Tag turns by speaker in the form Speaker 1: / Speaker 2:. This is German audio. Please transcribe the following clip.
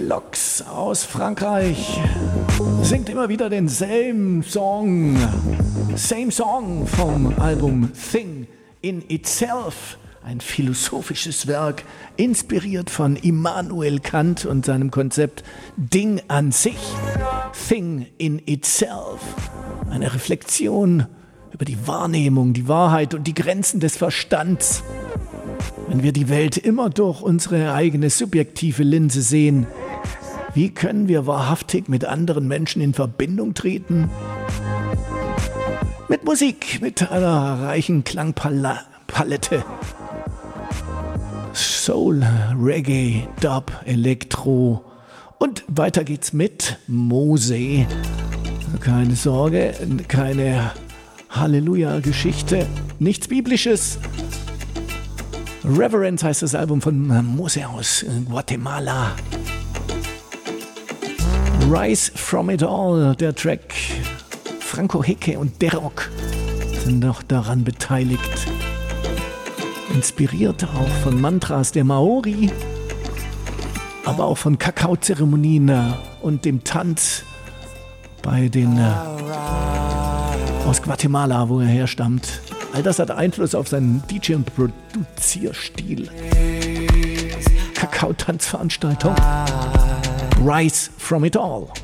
Speaker 1: Flocks aus Frankreich singt immer wieder denselben Song. Same Song vom Album Thing in Itself. Ein philosophisches Werk, inspiriert von Immanuel Kant und seinem Konzept Ding an sich. Thing in Itself. Eine Reflexion über die Wahrnehmung, die Wahrheit und die Grenzen des Verstands. Wenn wir die Welt immer durch unsere eigene subjektive Linse sehen, wie können wir wahrhaftig mit anderen Menschen in Verbindung treten? Mit Musik, mit einer reichen Klangpalette. Soul, Reggae, Dub, Elektro und weiter geht's mit Mose. Keine Sorge, keine Halleluja-Geschichte, nichts Biblisches. Reverence heißt das Album von Mose aus Guatemala. Rise from it all, der Track. Franco Hecke und Derok sind noch daran beteiligt. Inspiriert auch von Mantras der Maori, aber auch von Kakaozeremonien und dem Tanz bei den aus Guatemala, wo er herstammt. All das hat Einfluss auf seinen DJ- und Produzierstil. Kakao-Tanzveranstaltung. Rise from it all.